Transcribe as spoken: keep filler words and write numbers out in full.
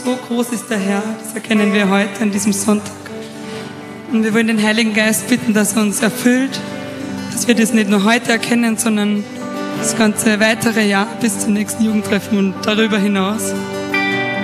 so groß ist der Herr, das erkennen wir heute an diesem Sonntag. Und wir wollen den Heiligen Geist bitten, dass er uns erfüllt, dass wir das nicht nur heute erkennen, sondern das ganze weitere Jahr bis zum nächsten Jugendtreffen und darüber hinaus.